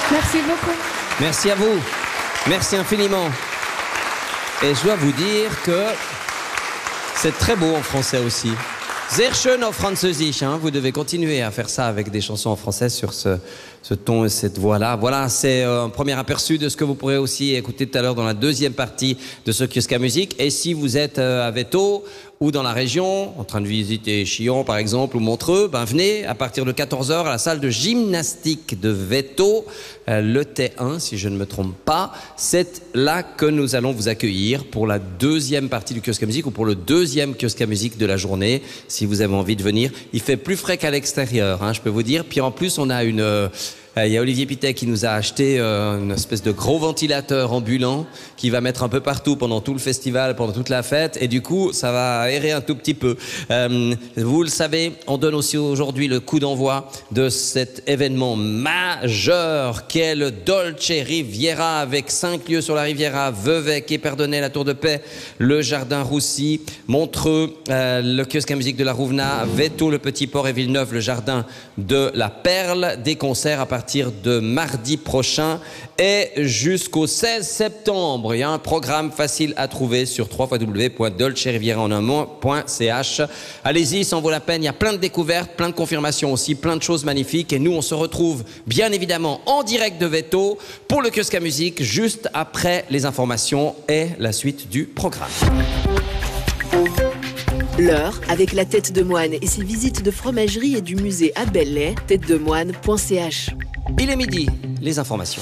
Merci beaucoup. Merci à vous. Merci infiniment. Et je dois vous dire que c'est très beau en français aussi. Sehr schön auf Französisch, hein. Vous devez continuer à faire ça avec des chansons en français sur ce ton et cette voix-là. Voilà, c'est un premier aperçu de ce que vous pourrez aussi écouter tout à l'heure dans la deuxième partie de ce Kiosque à musique. Et si vous êtes à Veto ou dans la région, en train de visiter Chillon par exemple ou Montreux, ben venez à partir de 14h à la salle de gymnastique de Veto, le T1 si je ne me trompe pas. C'est là que nous allons vous accueillir pour la deuxième partie du Kiosque à musique ou pour le deuxième Kiosque à musique de la journée. Si vous avez envie de venir, il fait plus frais qu'à l'extérieur, hein, je peux vous dire. Puis en plus, on a il y a Olivier Pittet qui nous a acheté une espèce de gros ventilateur ambulant qui va mettre un peu partout pendant tout le festival, pendant toute la fête. Et du coup, ça va aérer un tout petit peu. Vous le savez, on donne aussi aujourd'hui le coup d'envoi de cet événement majeur qu'est le Dolce Riviera avec 5 lieux sur la Riviera, Vevey, Éperdonnay, la Tour de Paix, le Jardin Roussy, Montreux, le Kiosque à musique de la Rouvenat, Veto, le Petit Port et Villeneuve, le Jardin de la Perle. Des concerts à partir de mardi prochain et jusqu'au 16 septembre. Il y a un programme facile à trouver sur www.dolcerivieraenunmot.ch. Allez-y, ça en vaut la peine. Il y a plein de découvertes, plein de confirmations aussi, plein de choses magnifiques. Et nous, on se retrouve bien évidemment en direct de Veto pour le Kiosque à musique juste après les informations et la suite du programme. L'heure avec la tête de moine et ses visites de fromagerie et du musée à Belley, têtedemoine.ch. Il est midi, les informations.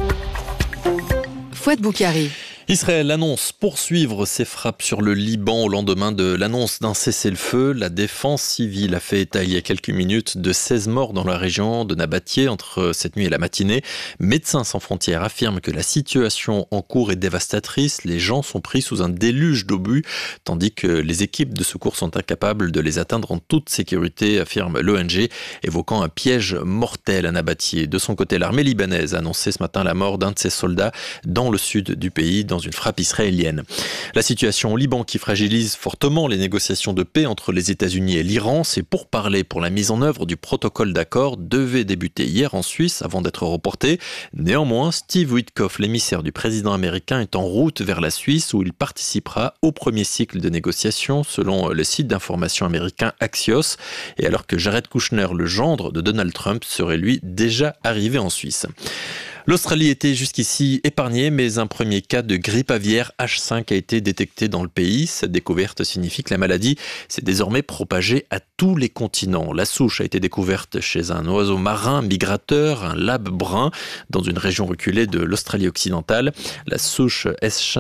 Fouad Boukari. Israël annonce poursuivre ses frappes sur le Liban au lendemain de l'annonce d'un cessez-le-feu. La défense civile a fait état il y a quelques minutes de 16 morts dans la région de Nabatieh entre cette nuit et la matinée. Médecins sans frontières affirment que la situation en cours est dévastatrice. Les gens sont pris sous un déluge d'obus, tandis que les équipes de secours sont incapables de les atteindre en toute sécurité, affirme l'ONG, évoquant un piège mortel à Nabatieh. De son côté, l'armée libanaise a annoncé ce matin la mort d'un de ses soldats dans le sud du pays, dans une frappe israélienne. La situation au Liban qui fragilise fortement les négociations de paix entre les États-Unis et l'Iran. Ces pourparlers pour la mise en œuvre du protocole d'accord devaient débuter hier en Suisse avant d'être reportés. Néanmoins, Steve Witkoff, l'émissaire du président américain, est en route vers la Suisse où il participera au premier cycle de négociations selon le site d'information américain Axios. Et alors que Jared Kushner, le gendre de Donald Trump, serait lui déjà arrivé en Suisse. L'Australie était jusqu'ici épargnée, mais un premier cas de grippe aviaire H5 a été détecté dans le pays. Cette découverte signifie que la maladie s'est désormais propagée à tous les continents. La souche a été découverte chez un oiseau marin migrateur, un labe brun, dans une région reculée de l'Australie occidentale. La souche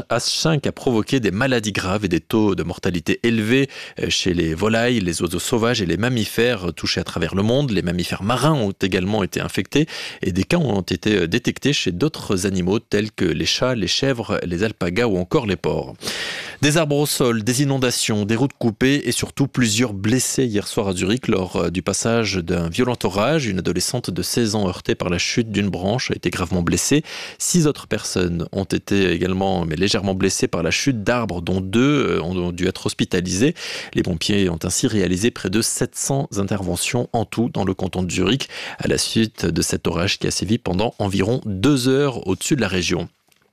H5 a provoqué des maladies graves et des taux de mortalité élevés chez les volailles, les oiseaux sauvages et les mammifères touchés à travers le monde. Les mammifères marins ont également été infectés et des cas ont été détectés chez d'autres animaux tels que les chats, les chèvres, les alpagas ou encore les porcs. Des arbres au sol, des inondations, des routes coupées et surtout plusieurs blessés hier soir à Zurich lors du passage d'un violent orage. Une adolescente de 16 ans heurtée par la chute d'une branche a été gravement blessée. 6 autres personnes ont été également légèrement blessées par la chute d'arbres, dont 2 ont dû être hospitalisées. Les pompiers ont ainsi réalisé près de 700 interventions en tout dans le canton de Zurich à la suite de cet orage qui a sévi pendant environ 2 heures au-dessus de la région.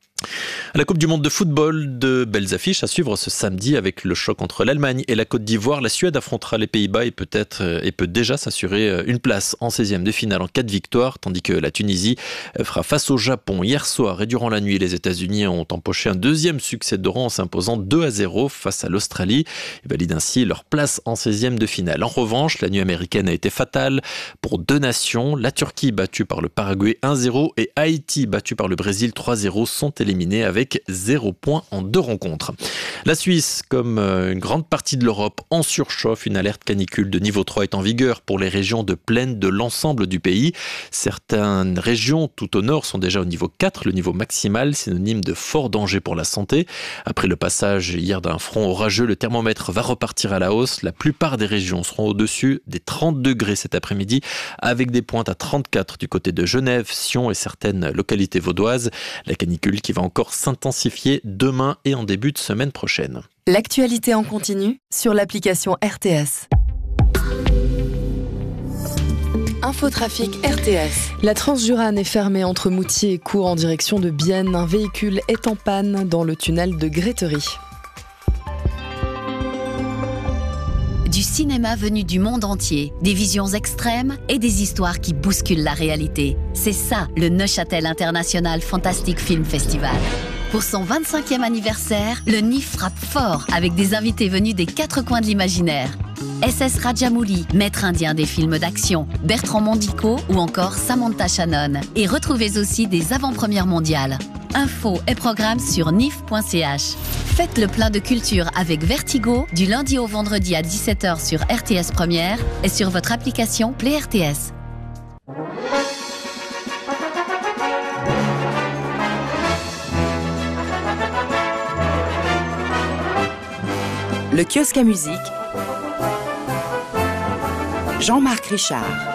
À la Coupe du Monde de football, de belles affiches à suivre ce samedi avec le choc entre l'Allemagne et la Côte d'Ivoire. La Suède affrontera les Pays-Bas et peut déjà s'assurer une place en 16e de finale en cas de victoire, tandis que la Tunisie fera face au Japon. Hier soir et durant la nuit, les États-Unis ont empoché un deuxième succès de rang en s'imposant 2-0 face à l'Australie. Ils valident ainsi leur place en 16e de finale. En revanche, la nuit américaine a été fatale pour 2 nations. La Turquie battue par le Paraguay 1-0 et Haïti battue par le Brésil 3-0 sont éliminés avec 0 points en 2 rencontres. La Suisse, comme une grande partie de l'Europe, en surchauffe. Une alerte canicule de niveau 3 est en vigueur pour les régions de plaine de l'ensemble du pays. Certaines régions tout au nord sont déjà au niveau 4, le niveau maximal, synonyme de fort danger pour la santé. Après le passage hier d'un front orageux, le thermomètre va repartir à la hausse. La plupart des régions seront au-dessus des 30 degrés cet après-midi, avec des pointes à 34 du côté de Genève, Sion et certaines localités vaudoises. La canicule qui va encore s'intensifier demain et en début de semaine prochaine. L'actualité en continu sur l'application RTS. Infotrafic RTS. La Transjurane est fermée entre Moutier et Cours en direction de Bienne. Un véhicule est en panne dans le tunnel de Gréterie. Du cinéma venu du monde entier, des visions extrêmes et des histoires qui bousculent la réalité. C'est ça, le Neuchâtel International Fantastic Film Festival. Pour son 25e anniversaire, le NIF frappe fort avec des invités venus des 4 coins de l'imaginaire. SS Rajamouli, maître indien des films d'action, Bertrand Mondico ou encore Samantha Shannon. Et retrouvez aussi des avant-premières mondiales. Infos et programmes sur nif.ch. Faites le plein de culture avec Vertigo du lundi au vendredi à 17h sur RTS Première et sur votre application Play RTS. Le kiosque à musique. Jean-Marc Richard.